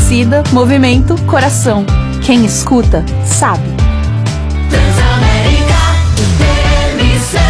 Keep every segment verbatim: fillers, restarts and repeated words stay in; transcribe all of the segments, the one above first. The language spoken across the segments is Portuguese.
Torcida, movimento, coração. Quem escuta, sabe. Transamérica T M C.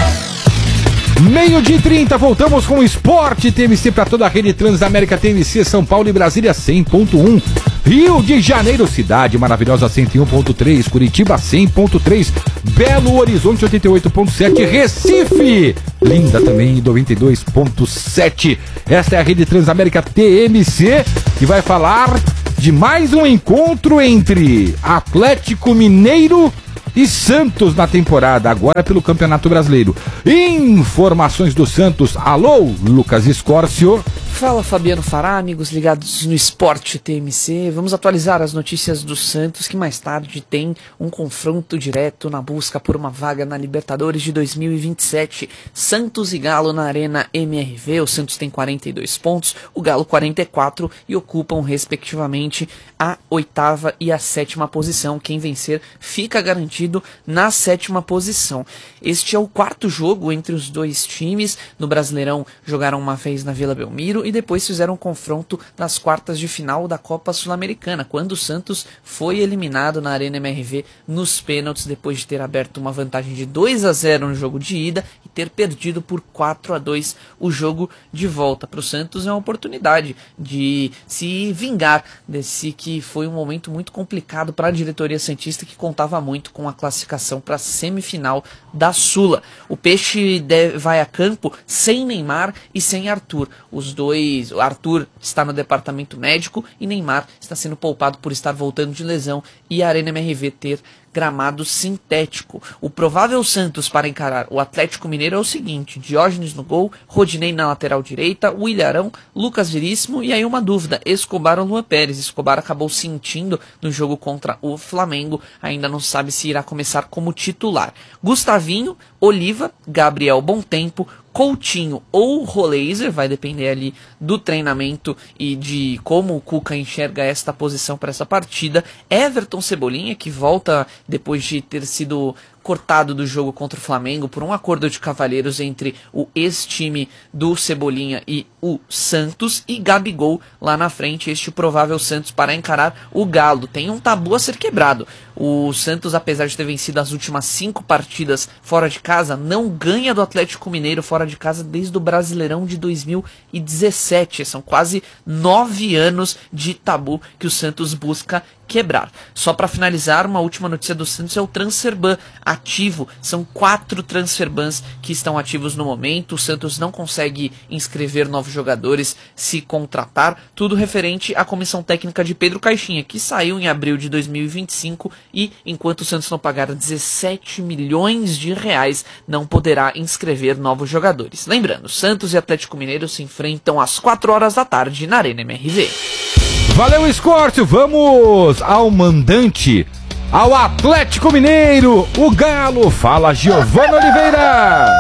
Meio-dia e trinta, voltamos com o Esporte T M C para toda a rede Transamérica T M C, São Paulo e Brasília cem ponto um. Rio de Janeiro, cidade maravilhosa cento e um ponto três, Curitiba cem ponto três, Belo Horizonte oitenta e oito ponto sete, Recife, linda também noventa e dois ponto sete. Esta é a rede Transamérica T M C que vai falar de mais um encontro entre Atlético Mineiro e Santos na temporada, agora pelo Campeonato Brasileiro. Informações do Santos. Alô, Lucas Escórcio. Fala, Fabiano Fará, amigos ligados no Esporte T M C. Vamos atualizar as notícias do Santos, que mais tarde tem um confronto direto na busca por uma vaga na Libertadores de dois mil e vinte e sete. Santos e Galo na Arena M R V. O Santos tem quarenta e dois pontos, o Galo quarenta e quatro e ocupam respectivamente a oitava e a sétima posição. Quem vencer fica garantido na sétima posição. Este é o quarto jogo entre os dois times. No Brasileirão jogaram uma vez na Vila Belmiro e depois fizeram um confronto nas quartas de final da Copa Sul-Americana, quando o Santos foi eliminado na Arena M R V nos pênaltis, depois de ter aberto uma vantagem de dois a zero no jogo de ida e ter perdido por quatro a dois o jogo de volta. Para o Santos é uma oportunidade de se vingar desse que foi um momento muito complicado para a diretoria santista, que contava muito com a classificação para a semifinal da Sula. O Peixe deve, vai a campo sem Neymar e sem Arthur. Os dois, o Arthur está no departamento médico e Neymar está sendo poupado por estar voltando de lesão e a Arena M R V ter gramado sintético. O provável Santos para encarar o Atlético Mineiro é o seguinte: Diógenes no gol, Rodinei na lateral direita, o Ilharão, Lucas Veríssimo e aí uma dúvida, Escobar ou Luan Pérez. Escobar acabou sentindo no jogo contra o Flamengo, ainda não sabe se irá começar como titular. Gustavinho, Oliva, Gabriel Bontempo, Coutinho ou Roleiser, vai depender ali do treinamento e de como o Cuca enxerga esta posição para essa partida. Everton Cebolinha, que volta depois de ter sido cortado do jogo contra o Flamengo por um acordo de cavalheiros entre o ex-time do Cebolinha e o Santos, e Gabigol lá na frente, este provável Santos para encarar o Galo. Tem um tabu a ser quebrado. O Santos, apesar de ter vencido as últimas cinco partidas fora de casa, não ganha do Atlético Mineiro fora de casa desde o Brasileirão de dois mil e dezessete. São quase nove anos de tabu que o Santos busca quebrar. Só para finalizar, uma última notícia do Santos é o Transferban ativo. São quatro Transferbans que estão ativos no momento. O Santos não consegue inscrever novos jogadores, se contratar. Tudo referente à comissão técnica de Pedro Caixinha, que saiu em abril de dois mil e vinte e cinco e, enquanto o Santos não pagar dezessete milhões de reais, não poderá inscrever novos jogadores. Lembrando, Santos e Atlético Mineiro se enfrentam às quatro horas da tarde na Arena M R V. Valeu, Escórcio. Vamos ao mandante, ao Atlético Mineiro, o Galo. Fala, Giovana Oliveira.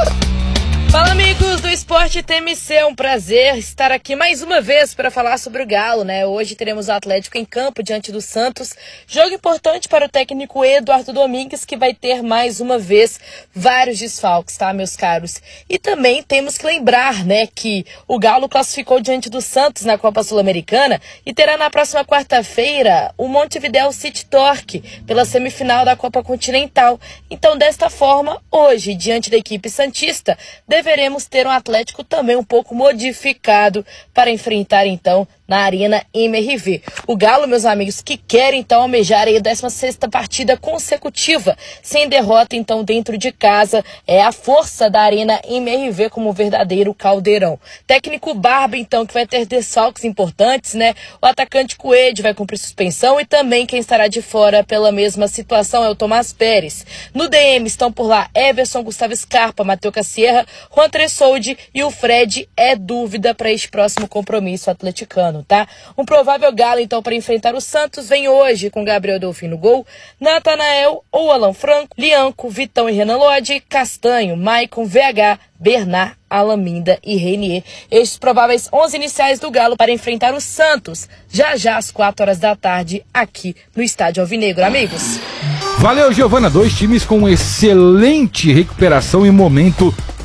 Fala, amigos do Esporte T M C, é um prazer estar aqui mais uma vez para falar sobre o Galo, né? Hoje teremos o Atlético em campo diante do Santos, jogo importante para o técnico Eduardo Domingues, que vai ter mais uma vez vários desfalques, tá, meus caros? E também temos que lembrar, né, que o Galo classificou diante do Santos na Copa Sul-Americana e terá na próxima quarta-feira o Montevideo City Torque pela semifinal da Copa Continental. Então, desta forma, hoje, diante da equipe santista, deveremos ter um Atlético também um pouco modificado para enfrentar, então, na Arena M R V. O Galo, meus amigos, que quer, então, almejar aí a décima sexta partida consecutiva, sem derrota, então, dentro de casa, é a força da Arena M R V como verdadeiro caldeirão. Técnico Barba, então, que vai ter desfalques importantes, né? O atacante Coelho vai cumprir suspensão e também quem estará de fora pela mesma situação é o Tomás Pérez. No D M estão por lá Everson, Gustavo Scarpa, Matheus Cassierra, Juan Tressoldi e o Fred é dúvida para este próximo compromisso atleticano, tá? Um provável Galo, então, para enfrentar o Santos vem hoje com Gabriel Delfim no gol, Natanael ou Alan Franco, Lianco, Vitão e Renan Lodge, Castanho, Maicon, V H, Bernard, Alaminda e Reinier. Estes prováveis onze iniciais do Galo para enfrentar o Santos, já já às quatro horas da tarde, aqui no Estádio Alvinegro, amigos. Valeu, Giovana. Dois times com excelente recuperação e momento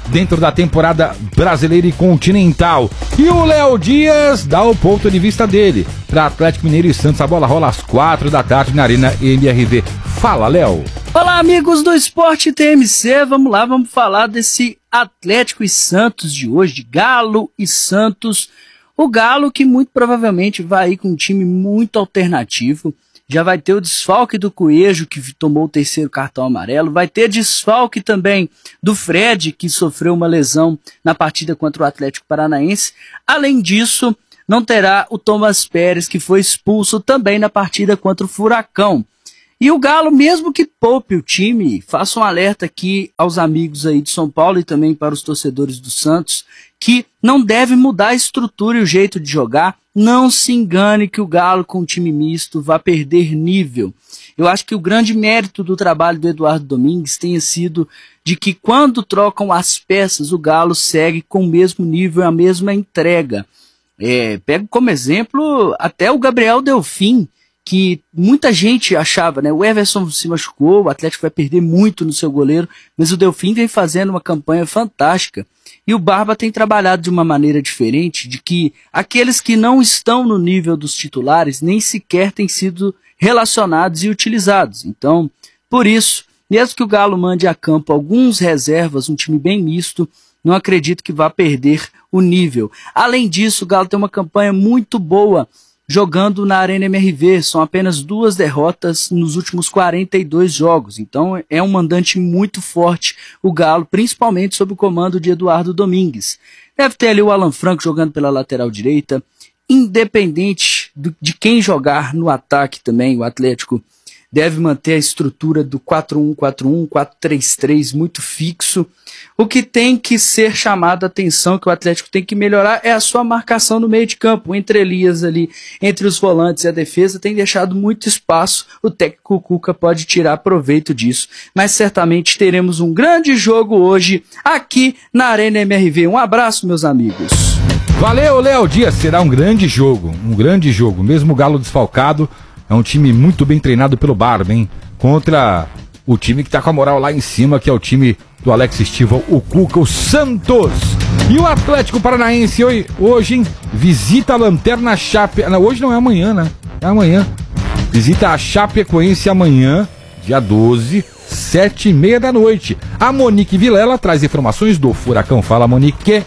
dentro da temporada brasileira e continental. E o Léo Dias dá o ponto de vista dele para Atlético Mineiro e Santos. A bola rola às quatro da tarde na Arena M R V. Fala, Léo. Olá, amigos do Esporte T M C. Vamos lá, vamos falar desse Atlético e Santos de hoje, de Galo e Santos. O Galo que muito provavelmente vai ir com um time muito alternativo. Já vai ter o desfalque do Coelho, que tomou o terceiro cartão amarelo. Vai ter desfalque também do Fred, que sofreu uma lesão na partida contra o Atlético Paranaense. Além disso, não terá o Thomas Pérez, que foi expulso também na partida contra o Furacão. E o Galo, mesmo que poupe o time, faça um alerta aqui aos amigos aí de São Paulo e também para os torcedores do Santos, que não deve mudar a estrutura e o jeito de jogar. Não se engane que o Galo com um time misto vai perder nível. Eu acho que o grande mérito do trabalho do Eduardo Domingues tenha sido de que quando trocam as peças, o Galo segue com o mesmo nível, a mesma entrega. É, pego como exemplo até o Gabriel Delfim, que muita gente achava, né? O Everson se machucou, o Atlético vai perder muito no seu goleiro, mas o Delfim vem fazendo uma campanha fantástica. E o Barba tem trabalhado de uma maneira diferente, de que aqueles que não estão no nível dos titulares nem sequer têm sido relacionados e utilizados. Então, por isso, mesmo que o Galo mande a campo alguns reservas, um time bem misto, não acredito que vá perder o nível. Além disso, o Galo tem uma campanha muito boa jogando na Arena M R V. São apenas duas derrotas nos últimos quarenta e dois jogos. Então é um mandante muito forte o Galo, principalmente sob o comando de Eduardo Domingues. Deve ter ali o Alan Franco jogando pela lateral direita. Independente do, de quem jogar no ataque também, o Atlético deve manter a estrutura do quatro um quatro um, quatro três três muito fixo. O que tem que ser chamado a atenção, que o Atlético tem que melhorar, é a sua marcação no meio de campo. Entre Elias ali, entre os volantes e a defesa, tem deixado muito espaço. O técnico Cuca pode tirar proveito disso. Mas certamente teremos um grande jogo hoje aqui na Arena M R V. Um abraço, meus amigos. Valeu, Léo Dias. Será um grande jogo, um grande jogo. Mesmo o Galo desfalcado, é um time muito bem treinado pelo Barba, hein? Contra o time que tá com a moral lá em cima, que é o time do Alex Stival, o Cuca, o Santos. E o Atlético Paranaense hoje, hoje hein? Visita a Lanterna Chape... Não, hoje não é amanhã, né? É amanhã. Visita a Chapecoense amanhã, dia doze, sete e meia da noite. A Monique Vilela traz informações do Furacão. Fala, Monique.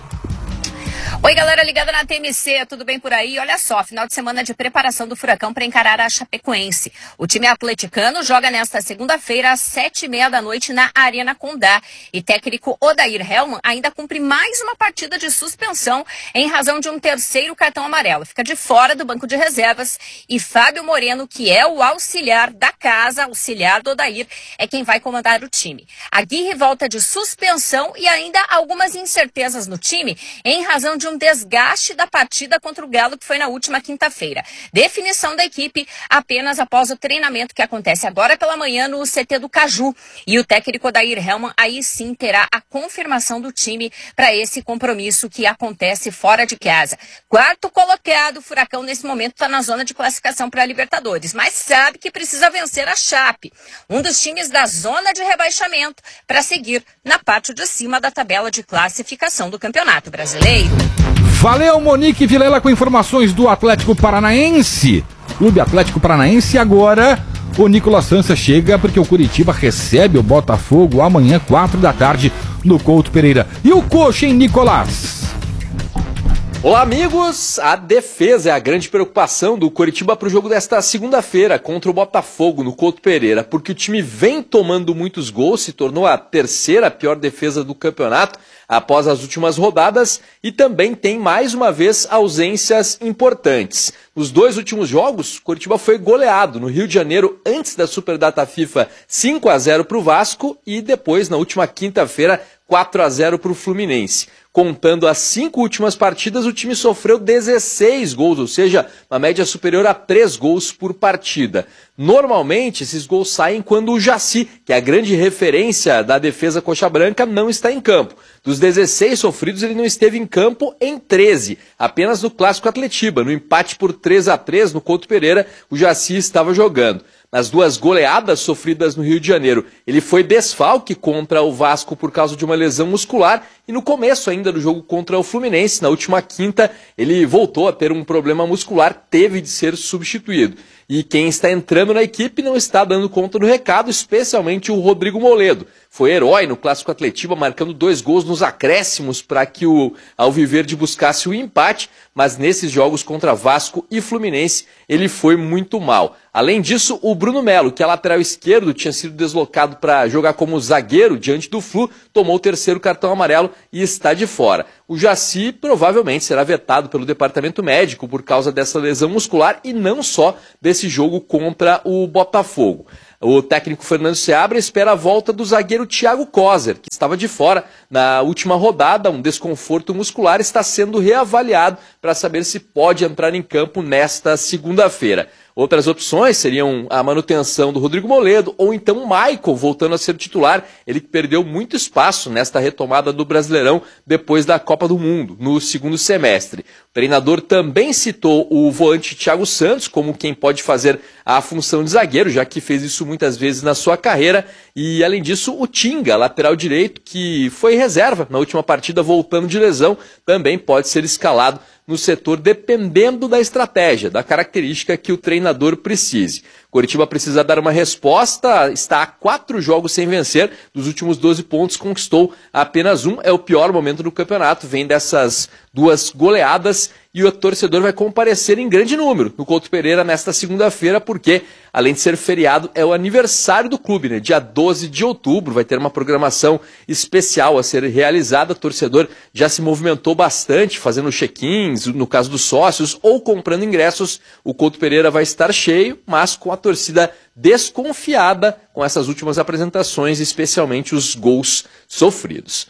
Oi, galera ligada na T M C, tudo bem por aí? Olha só, final de semana de preparação do Furacão para encarar a Chapecoense. O time atleticano joga nesta segunda-feira às sete e meia da noite na Arena Condá. E técnico Odair Hellmann ainda cumpre mais uma partida de suspensão em razão de um terceiro cartão amarelo. Fica de fora do banco de reservas e Fábio Moreno, que é o auxiliar da casa, auxiliar do Odair, é quem vai comandar o time. Aguirre volta de suspensão e ainda algumas incertezas no time em razão de um desgaste da partida contra o Galo, que foi na última quinta-feira. Definição da equipe apenas após o treinamento que acontece agora pela manhã no C T do Caju. E o técnico Odair Hellmann aí sim terá a confirmação do time para esse compromisso que acontece fora de casa. Quarto colocado, o Furacão nesse momento está na zona de classificação para a Libertadores, mas sabe que precisa vencer a Chape, um dos times da zona de rebaixamento, para seguir na parte de cima da tabela de classificação do Campeonato Brasileiro. Valeu, Monique Vilela, com informações do Atlético Paranaense. Clube Atlético Paranaense. Agora o Nicolas Sança chega porque o Curitiba recebe o Botafogo amanhã, quatro da tarde, no Couto Pereira. E o Coxa, hein, Nicolas? Olá, amigos! A defesa é a grande preocupação do Curitiba para o jogo desta segunda-feira contra o Botafogo no Couto Pereira, porque o time vem tomando muitos gols, se tornou a terceira pior defesa do campeonato após as últimas rodadas e também tem mais uma vez ausências importantes. Nos dois últimos jogos, o Curitiba foi goleado no Rio de Janeiro antes da Superdata FIFA, cinco a zero para o Vasco e depois, na última quinta-feira, quatro a zero para o Fluminense. Contando as cinco últimas partidas, o time sofreu dezesseis gols, ou seja, uma média superior a três gols por partida. Normalmente, esses gols saem quando o Jaci, que é a grande referência da defesa coxa branca, não está em campo. Dos dezesseis sofridos, ele não esteve em campo em treze, apenas no Clássico Atletiba. No empate por três a três no Couto Pereira, o Jaci estava jogando. nas duas goleadas sofridas no Rio de Janeiro. Ele foi desfalque contra o Vasco por causa de uma lesão muscular e no começo ainda do jogo contra o Fluminense, na última quinta, ele voltou a ter um problema muscular, teve de ser substituído. E quem está entrando na equipe não está dando conta do recado, especialmente o Rodrigo Moledo. Foi herói no Clássico Atletiba, marcando dois gols nos acréscimos para que o Alviverde buscasse o empate, mas nesses jogos contra Vasco e Fluminense ele foi muito mal. Além disso, o Bruno Melo, que é lateral esquerdo, tinha sido deslocado para jogar como zagueiro diante do Flu, tomou o terceiro cartão amarelo e está de fora. O Jaci provavelmente será vetado pelo departamento médico por causa dessa lesão muscular e não só desse jogo contra o Botafogo. O técnico Fernando Seabra espera a volta do zagueiro Thiago Kozer, que estava de fora na última rodada. Um desconforto muscular está sendo reavaliado para saber se pode entrar em campo nesta segunda-feira. Outras opções seriam a manutenção do Rodrigo Moledo ou então o Michael voltando a ser titular, ele que perdeu muito espaço nesta retomada do Brasileirão depois da Copa do Mundo, no segundo semestre. O treinador também citou o volante Thiago Santos como quem pode fazer a função de zagueiro, já que fez isso muitas vezes na sua carreira, e além disso o Tinga, lateral direito, que foi reserva na última partida voltando de lesão, também pode ser escalado no setor dependendo da estratégia, da característica que o treinador precise. Coritiba precisa dar uma resposta, está a quatro jogos sem vencer, dos últimos doze pontos conquistou apenas um, é o pior momento do campeonato, vem dessas duas goleadas e o torcedor vai comparecer em grande número no Couto Pereira nesta segunda-feira, porque além de ser feriado, é o aniversário do clube, né? Dia doze de outubro, vai ter uma programação especial a ser realizada, o torcedor já se movimentou bastante, fazendo check-ins, no caso dos sócios, ou comprando ingressos, o Couto Pereira vai estar cheio, mas com a torcida desconfiada com essas últimas apresentações, especialmente os gols sofridos.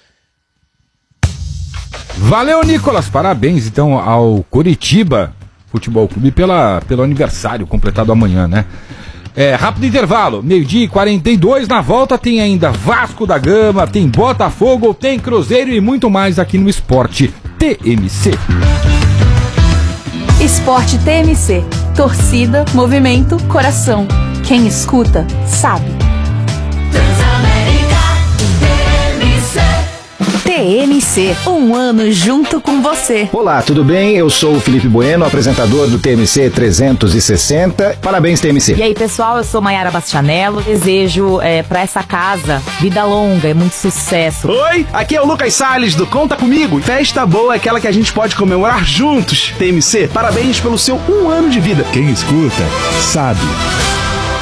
Valeu, Nicolas, parabéns então ao Coritiba Futebol Clube pela, pelo aniversário completado amanhã, né? É, rápido intervalo, meio-dia e quarenta e dois, na volta tem ainda Vasco da Gama, tem Botafogo, tem Cruzeiro e muito mais aqui no Esporte T M C. Esporte T M C. Torcida, movimento, coração. Quem escuta, sabe. Transamérica T M C. T M C, um ano junto com você. Olá, tudo bem? Eu sou o Felipe Bueno, apresentador do T M C trezentos e sessenta. Parabéns, T M C. E aí, pessoal, eu sou Maiara Bastianello. Desejo é, pra essa casa vida longa e muito sucesso. Oi, aqui é o Lucas Salles do Conta Comigo. Festa boa é aquela que a gente pode comemorar juntos. T M C, parabéns pelo seu um ano de vida. Quem escuta, sabe.